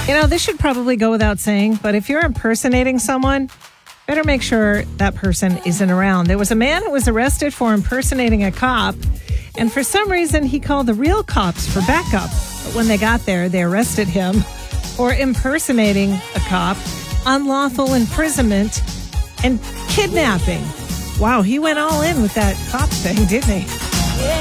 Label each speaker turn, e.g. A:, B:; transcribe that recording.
A: This should probably go without saying, but if you're impersonating someone, better make sure that person isn't around. There was a man who was arrested for impersonating a cop, and for some reason, he called the real cops for backup. But when they got there, they arrested him for impersonating a cop, unlawful imprisonment, and kidnapping. Wow, he went all in with that cop thing, didn't he?